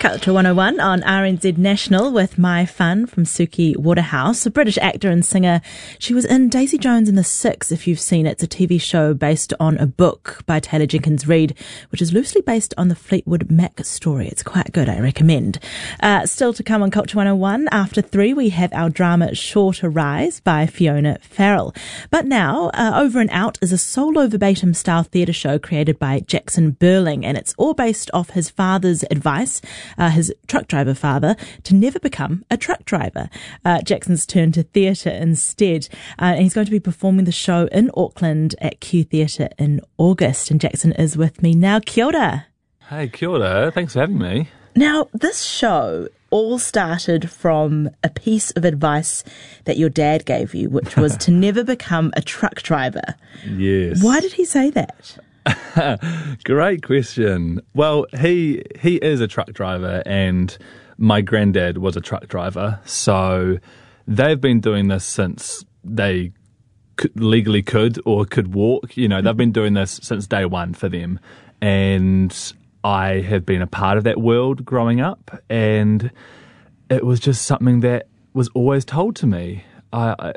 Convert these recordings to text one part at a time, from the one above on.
Culture 101 on RNZ National with My Fun from Suki Waterhouse, a British actor and singer. She was in Daisy Jones and the Six, if you've seen it. It's a TV show based on a book by Taylor Jenkins Reid, which is loosely based on the Fleetwood Mac story. It's quite good, I recommend. Still to come on Culture 101, after 3 we have our drama Sure to Rise by Fiona Farrell. But now, Over and Out is a solo verbatim style theatre show created by Jackson Burling, and it's all based off his father's advice, his truck driver father, to never become a truck driver. Jackson's turned to theatre instead, and he's going to be performing the show in Auckland at Q Theatre in August. And Jackson is with me now. Kia ora. Hey, kia ora. Thanks for having me. Now, this show all started from a piece of advice that your dad gave you, which was to never become a truck driver. Yes. Why did he say that? Great question. Well, he is a truck driver, and my granddad was a truck driver, so they've been doing this since they legally could or could walk. You know, they've been doing this since day one for them, and I have been a part of that world growing up, and it was just something that was always told to me. I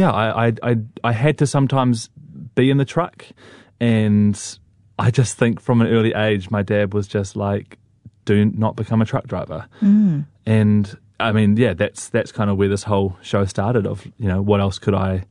had to sometimes be in the truck. And I just think from an early age, my dad was just like, do not become a truck driver. And I mean, yeah, that's kind of where this whole show started of, you know, what else could I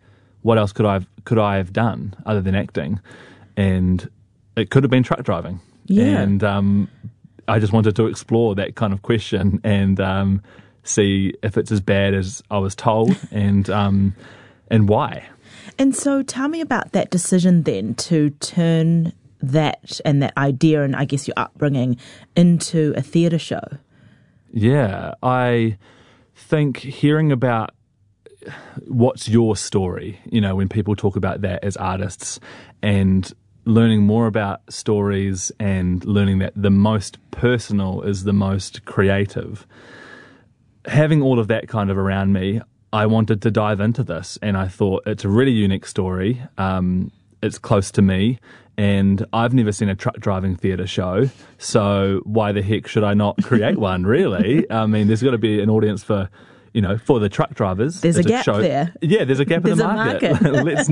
have done other than acting? And it could have been truck driving. Yeah. And I just wanted to explore that kind of question and see if it's as bad as I was told and why. And so tell me about that decision then to turn that and that idea and I guess your upbringing into a theatre show. Yeah, I think hearing about what's your story, you know, when people talk about that as artists and learning more about stories and learning that the most personal is the most creative, having all of that kind of around me, I wanted to dive into this, and I thought it's a really unique story. It's close to me, and I've never seen a truck driving theatre show, so why the heck should I not create one, really? I mean, there's got to be an audience for, you know, for the truck drivers. There's a gap there. Yeah, there's a gap in the market. Let's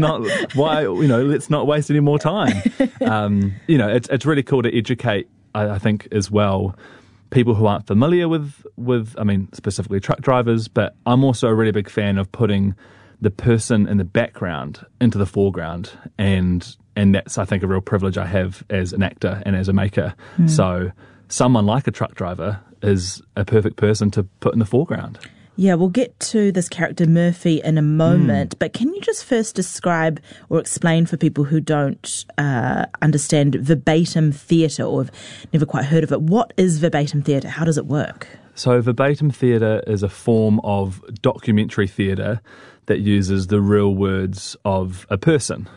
not waste any more time. You know, it's really cool to educate, I think, as well, people who aren't familiar with, I mean, specifically truck drivers, but I'm also a really big fan of putting the person in the background into the foreground, and that's, I think, a real privilege I have as an actor and as a maker. So someone like a truck driver is a perfect person to put in the foreground. Yeah, we'll get to this character Murphy in a moment, but can you just first describe or explain for people who don't understand verbatim theatre or have never quite heard of it, what is verbatim theatre? How does it work? So verbatim theatre is a form of documentary theatre that uses the real words of a person.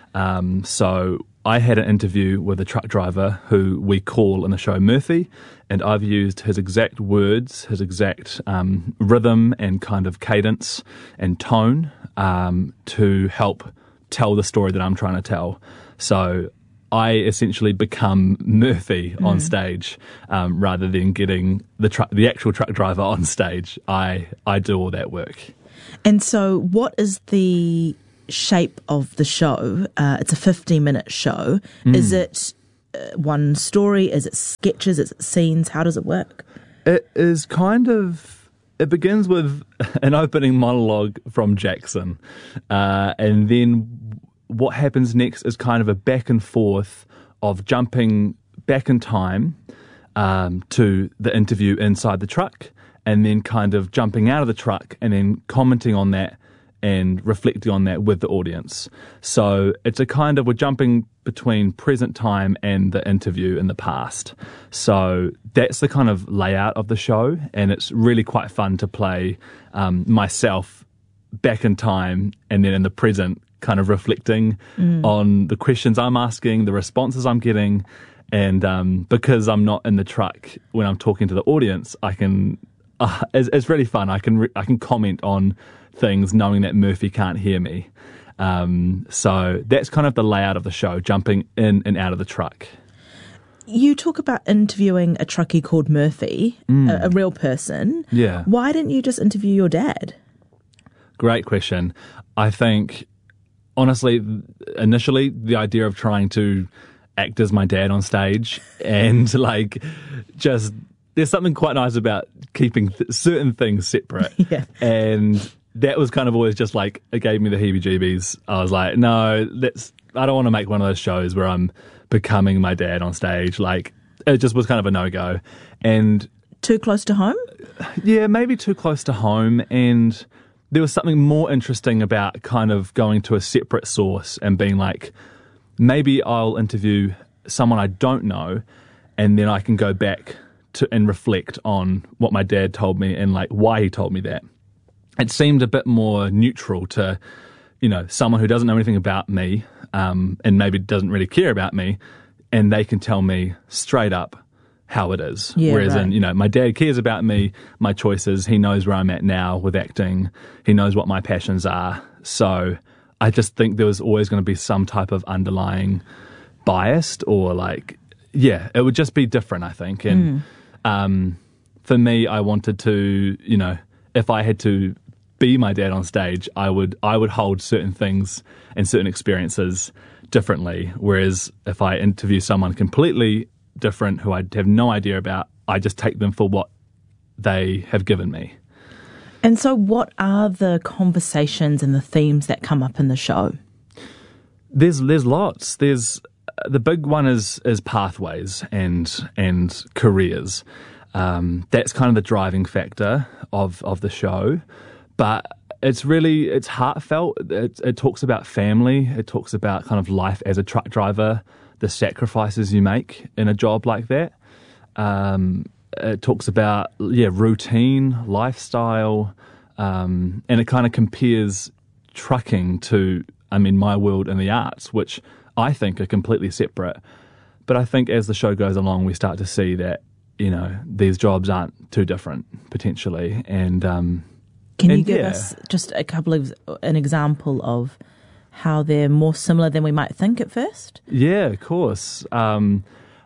So I had an interview with a truck driver who we call in the show Murphy, and I've used his exact words, his exact rhythm and kind of cadence and tone to help tell the story that I'm trying to tell. So I essentially become Murphy on stage rather than getting the actual truck driver on stage. I do all that work. And so what is the shape of the show? It's a 15-minute show. Is it one story? Is it sketches? Is it scenes? How does it work? It is kind of, it begins with an opening monologue from Jackson, and then what happens next is kind of a back and forth of jumping back in time to the interview inside the truck, and then kind of jumping out of the truck and then commenting on that and reflecting on that with the audience. So it's a kind of, we're jumping between present time and the interview in the past. So that's the kind of layout of the show, and it's really quite fun to play myself back in time and then in the present, kind of reflecting on the questions I'm asking, the responses I'm getting, and because I'm not in the truck when I'm talking to the audience, I can, it's really fun. I can comment on things knowing that Murphy can't hear me. So that's kind of the layout of the show, jumping in and out of the truck. You talk about interviewing a truckie called Murphy, a real person. Yeah. Why didn't you just interview your dad? Great question. I think, honestly, initially, the idea of trying to act as my dad on stage and just there's something quite nice about keeping certain things separate. Yeah. And that was kind of always just it gave me the heebie-jeebies. I was like, no, I don't want to make one of those shows where I'm becoming my dad on stage. It just was kind of a no-go. And too close to home? Yeah, maybe too close to home. And there was something more interesting about kind of going to a separate source and being maybe I'll interview someone I don't know, and then I can go back and reflect on what my dad told me and why he told me that. It seemed a bit more neutral to, someone who doesn't know anything about me, and maybe doesn't really care about me, and they can tell me straight up how it is. Yeah, Whereas right. my dad cares about me, my choices. He knows where I'm at now with acting. He knows what my passions are. So I just think there was always going to be some type of underlying bias or it would just be different, I think. And for me, I wanted to, if I had to be my dad on stage, I would hold certain things and certain experiences differently. Whereas if I interview someone completely different who I have no idea about, I just take them for what they have given me. And so what are the conversations and the themes that come up in the show? There's lots. The big one is pathways and careers. That's kind of the driving factor of the show. But it's heartfelt. It talks about family. It talks about kind of life as a truck driver, the sacrifices you make in a job like that. It talks about, routine, lifestyle, and it kind of compares trucking to, my world and the arts, which I think are completely separate. But I think as the show goes along, we start to see that, these jobs aren't too different, potentially. And can you give us just an example of how they're more similar than we might think at first? Yeah, of course. I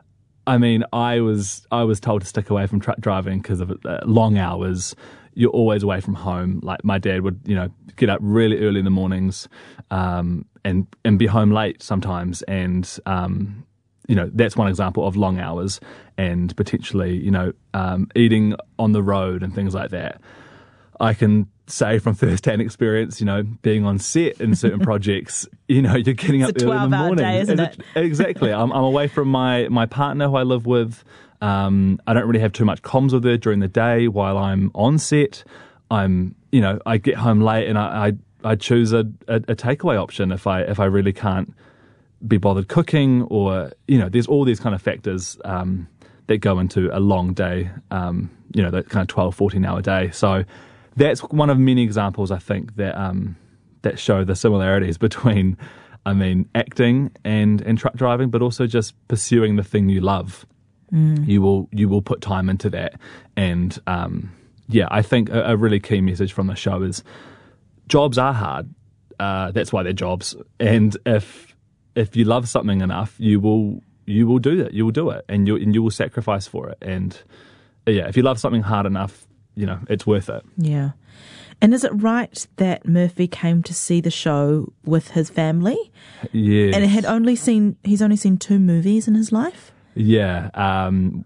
was told to stick away from truck driving because of long hours. You're always away from home. My dad would, get up really early in the mornings, and be home late sometimes. And, that's one example of long hours and potentially, eating on the road and things like that. I can say from first-hand experience, being on set in certain projects, you're getting up early in the morning. Day, isn't it? Exactly. I'm away from my partner who I live with. I don't really have too much comms with her during the day while I'm on set. I get home late and I choose a takeaway option if I really can't be bothered cooking, or there's all these kind of factors that go into a long day, that kind of 12, 14-hour day. So that's one of many examples, I think, that show the similarities between, acting and truck driving, but also just pursuing the thing you love. You will put time into that. And I think a really key message from the show is jobs are hard. That's why they're jobs. And if you love something enough, you will do it. You will do it, and you will sacrifice for it. And if you love something hard enough, it's worth it. Yeah. And is it right that Murphy came to see the show with his family? Yeah. And he's only seen 2 movies in his life? Yeah.